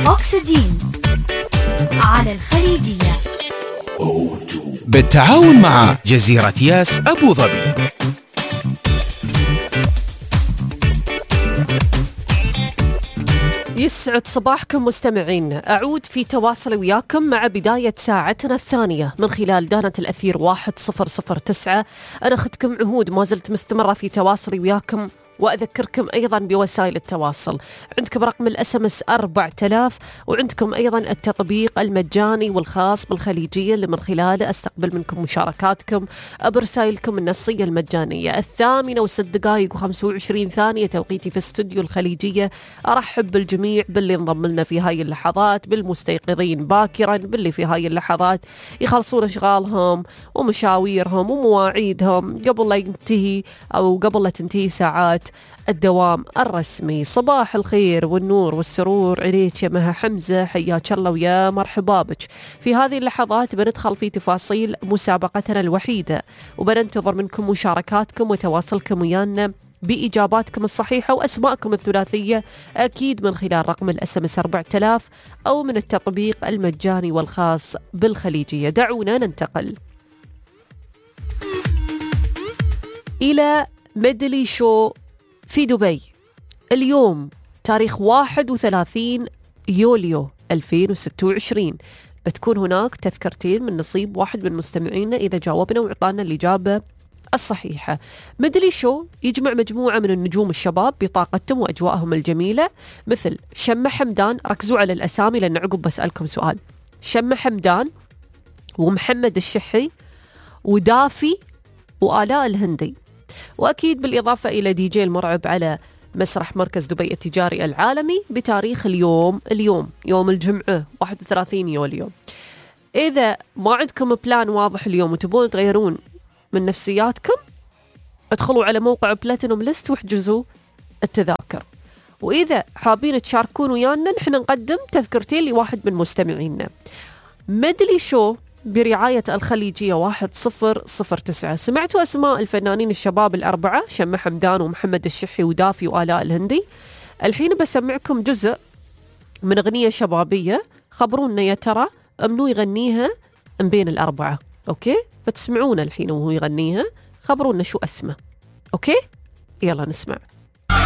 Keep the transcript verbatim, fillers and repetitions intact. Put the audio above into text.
أكسجين على الخليجية بالتعاون مع جزيرة ياس أبو ظبي. يسعد صباحكم مستمعين. أعود في تواصل وياكم مع بداية ساعتنا الثانية من خلال دانة الأثير واحد صفر صفر تسعة. أنا أخذكم عهود، ما زلت مستمرة في تواصلي وياكم، وأذكركم أيضا بوسائل التواصل. عندكم رقم الاس ام اس أربعة آلاف، وعندكم أيضا التطبيق المجاني والخاص بالخليجية اللي من خلاله أستقبل منكم مشاركاتكم برسائلكم النصية المجانية. الثامنة وست دقائق وخمسة وعشرين ثانية توقيتي في استوديو الخليجية. أرحب بالجميع، باللي انضم لنا في هاي اللحظات، بالمستيقظين باكرا، باللي في هاي اللحظات يخلصون أشغالهم ومشاويرهم ومواعيدهم قبل لا ينتهي أو قبل لا تنتهي ساعات الدوام الرسمي. صباح الخير والنور والسرور عليك يا مها حمزة، حياك الله ويا مرحبا بك. في هذه اللحظات بندخل في تفاصيل مسابقتنا الوحيدة، وبننتظر منكم مشاركاتكم وتواصلكم ويانا بإجاباتكم الصحيحة وأسماءكم الثلاثية، أكيد من خلال رقم الاس ام اس أربعة آلاف أو من التطبيق المجاني والخاص بالخليجية. دعونا ننتقل إلى ميدلي شو في دبي. اليوم تاريخ واحد وثلاثين يوليو ألفين وستة وعشرين. بتكون هناك تذكرتين من نصيب واحد من مستمعينا إذا جاوبنا وعطانا الإجابة الصحيحة. ميدلي شو يجمع مجموعة من النجوم الشباب بطاقتهم وأجواءهم الجميلة، مثل شمة حمدان. ركزوا على الأسامي لأن عقب بسألكم سؤال. شمة حمدان ومحمد الشحي ودافي وآلاء الهندي، وأكيد بالإضافة إلى دي جي المرعب على مسرح مركز دبي التجاري العالمي بتاريخ اليوم اليوم يوم الجمعة واحد وثلاثين يوليو. إذا ما عندكم بلان واضح اليوم وتبون تغيرون من نفسياتكم، ادخلوا على موقع بلاتينوم ليست واحجزوا التذاكر. وإذا حابين تشاركون ويانا، نحن نقدم تذكرتين لواحد من مستمعينا. ميدلي شو برعاية الخليجية واحد صفر صفر تسعة. سمعتوا أسماء الفنانين الشباب الأربعة، شمة حمدان ومحمد الشحي ودافي وآلاء الهندي. الحين بسمعكم جزء من أغنية شبابية، خبرونا يا ترى منو يغنيها من بين الأربعة. أوكي، بتسمعونا الحين وهو يغنيها، خبرونا شو اسمه. أوكي، يلا نسمع.